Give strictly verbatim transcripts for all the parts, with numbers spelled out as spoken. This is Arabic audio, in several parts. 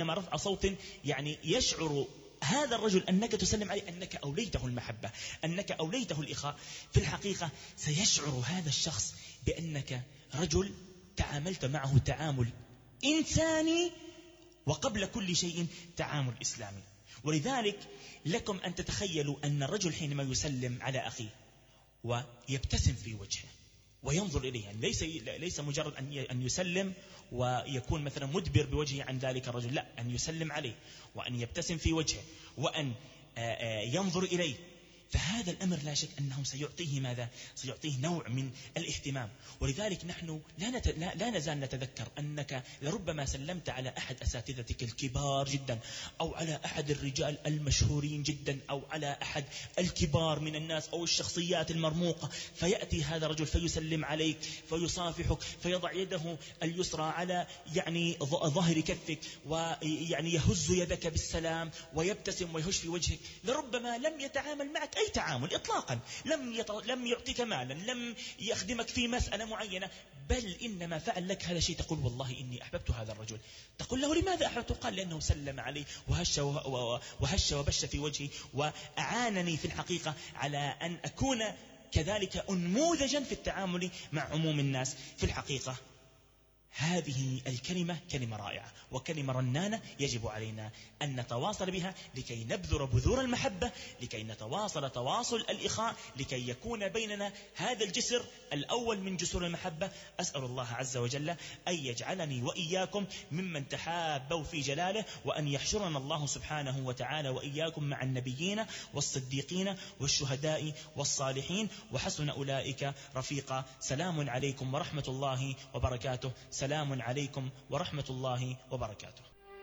مع رفع صوت يعني يشعر هذا الرجل أنك تسلم عليه أنك أوليته المحبة، أنك أوليته الإخاء. في الحقيقة سيشعر هذا الشخص بأنك رجل تعاملت معه تعامل إنساني، وقبل كل شيء تعامل إسلامي. ولذلك لكم أن تتخيلوا أن الرجل حينما يسلم على أخيه ويبتسم في وجهه وينظر إليه، يعني ليس ليس مجرد أن يسلم ويكون مثلا مدبر بوجهه عن ذلك الرجل، لا، أن يسلم عليه وأن يبتسم في وجهه وأن ينظر إليه، فهذا الأمر لا شك أنه سيعطيه ماذا؟ سيعطيه نوع من الاهتمام. ولذلك نحن لا, نت... لا... لا نزال نتذكر أنك لربما سلمت على أحد أساتذتك الكبار جدا، أو على أحد الرجال المشهورين جدا، أو على أحد الكبار من الناس أو الشخصيات المرموقة، فيأتي هذا الرجل فيسلم عليك فيصافحك فيضع يده اليسرى على يعني ظهر كفك ويعني يهز يدك بالسلام ويبتسم ويهش في وجهك. لربما لم يتعامل معك أي تعامل إطلاقا، لم, يط... لم يعطيك مالا، لم يخدمك في مسألة معينة، بل إنما فعل لك هذا الشيء تقول والله إني أحببت هذا الرجل. تقول له لماذا أحببته؟ قال لأنه سلم علي وهش, و... وهش وبش في وجهي وأعانني في الحقيقة على أن أكون كذلك أنموذجا في التعامل مع عموم الناس. في الحقيقة هذه الكلمة كلمة رائعة وكلمة رنانة يجب علينا أن نتواصل بها لكي نبذر بذور المحبة، لكي نتواصل تواصل الإخاء، لكي يكون بيننا هذا الجسر الأول من جسور المحبة. أسأل الله عز وجل أن يجعلني وإياكم ممن تحابوا في جلاله، وأن يحشرنا الله سبحانه وتعالى وإياكم مع النبيين والصديقين والشهداء والصالحين، وحسن أولئك رفيقا. سلام عليكم ورحمة الله وبركاته. سلام عليكم ورحمة الله وبركاته.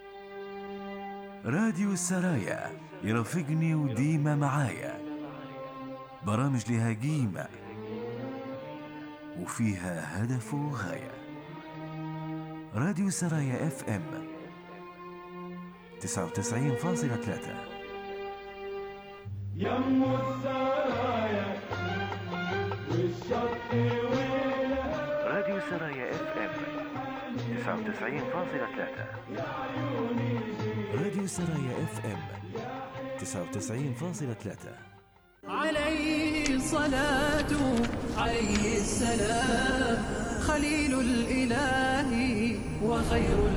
راديو السرايا يرافقني وديما معايا، برامج لها قيمة وفيها هدف وغاية. راديو السرايا اف ام تسعة وتسعين فاصلة ثلاثة. يم السرايا والشط ويلها. راديو السرايا اف ام تسعة وتسعين فاصلة ثلاثة. راديو السرايا اف ام تسعة وتسعين فاصلة ثلاثة. عليه الصلاة عليه السلام، خليل الإله وخير